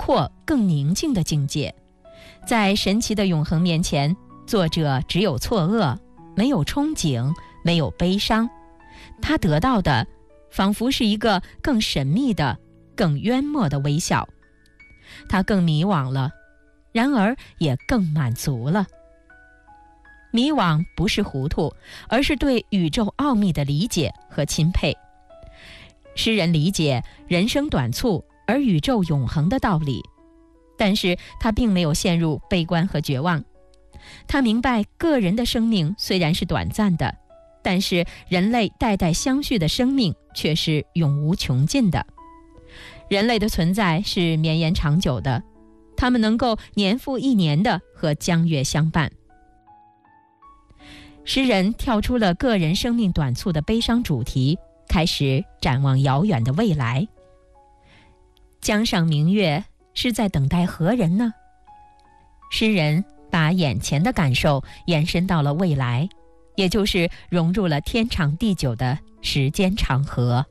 阔、更宁静的境界。在神奇的永恒面前，作者只有错愕，没有憧憬，没有悲伤。他得到的仿佛是一个更神秘的、更渊漠的微笑。他更迷惘了，然而也更满足了。迷惘不是糊涂，而是对宇宙奥秘的理解和钦佩。诗人理解人生短促而宇宙永恒的道理，但是他并没有陷入悲观和绝望。他明白个人的生命虽然是短暂的，但是人类代代相续的生命却是永无穷尽的。人类的存在是绵延长久的，他们能够年复一年的和江月相伴。诗人跳出了个人生命短促的悲伤主题，开始展望遥远的未来。江上明月是在等待何人呢？诗人把眼前的感受延伸到了未来，也就是融入了天长地久的时间长河。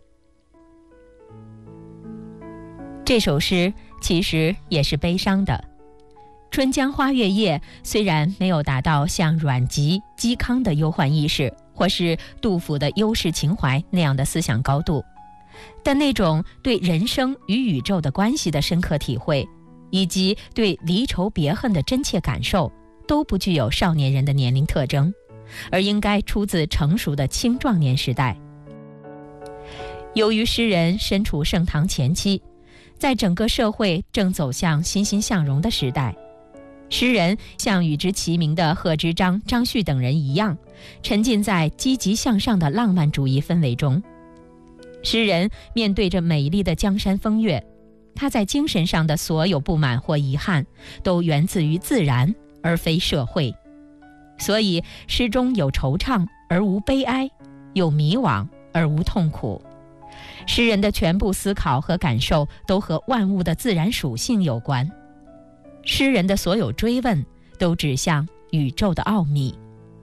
这首诗其实也是悲伤的。春江花月夜虽然没有达到像阮籍、嵇康的忧患意识，或是杜甫的忧世情怀那样的思想高度，但那种对人生与宇宙的关系的深刻体会，以及对离愁别恨的真切感受，都不具有少年人的年龄特征，而应该出自成熟的青壮年时代。由于诗人身处盛唐前期，在整个社会正走向欣欣向荣的时代，诗人像与之齐名的贺知章、张旭等人一样，沉浸在积极向上的浪漫主义氛围中。诗人面对着美丽的江山风月，他在精神上的所有不满或遗憾，都源自于自然，而非社会。所以诗中有惆怅而无悲哀，有迷惘而无痛苦。诗人的全部思考和感受都和万物的自然属性有关。诗人的所有追问都指向宇宙的奥秘。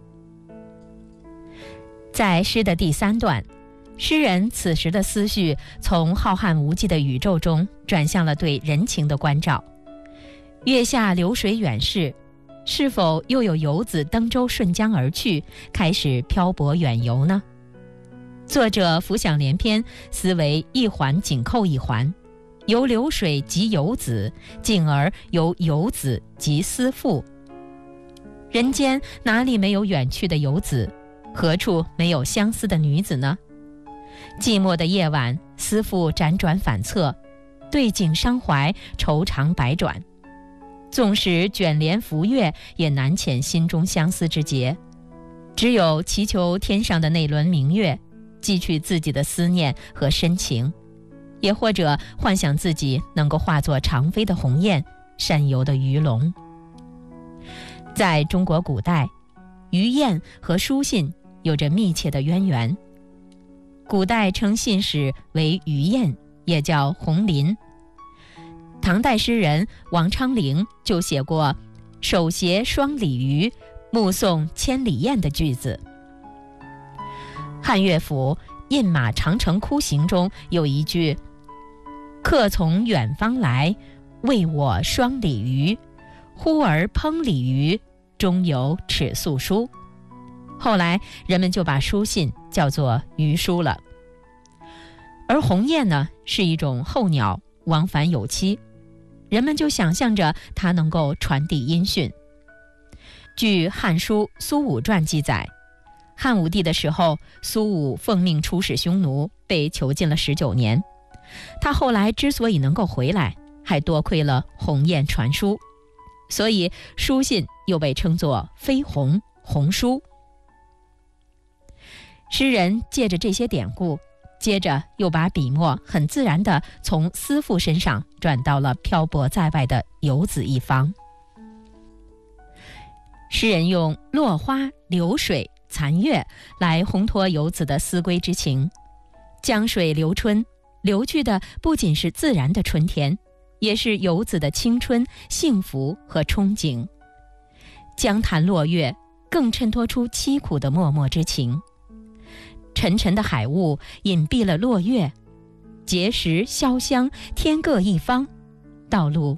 在诗的第3段，诗人此时的思绪从浩瀚无际的宇宙中转向了对人情的关照。月下流水远逝，是否又有游子登舟顺江而去，开始漂泊远游呢？作者浮想联翩，思维一环紧扣一环，由流水及游子，进而由游子及思妇。人间哪里没有远去的游子？何处没有相思的女子呢？寂寞的夜晚，思妇辗转反侧，对景伤怀，愁肠百转。纵使卷帘扶月，也难遣心中相思之结。只有祈求天上的那轮明月，寄去自己的思念和深情，也或者幻想自己能够化作长飞的鸿雁，善游的鱼龙。在中国古代，鱼雁和书信有着密切的渊源。古代称信使为鱼雁，也叫鸿避。唐代诗人王昌龄就写过“手携双鲤鱼，目送千里雁”的句子。汉乐府《饮马长城哭行》中有一句：“客从远方来，为我双鲤鱼，忽而烹鲤鱼，中有尺素书。”后来人们就把书信叫做鱼书了。而鸿雁呢，是一种候鸟，往返有期，人们就想象着它能够传递音讯。据《汉书·苏武传》记载，汉武帝的时候，苏武奉命出使匈奴，被囚禁了19年。他后来之所以能够回来，还多亏了鸿雁传书，所以书信又被称作飞鸿、鸿书。诗人借着这些典故，接着又把笔墨很自然地从思妇身上转到了漂泊在外的游子一方。诗人用落花、流水、残月来烘托游子的思归之情。江水流春，流去的不仅是自然的春天，也是游子的青春、幸福和憧憬。江潭落月更衬托出凄苦的脉脉之情。沉沉的海雾隐蔽了落月，碣石、潇湘天各一方，道路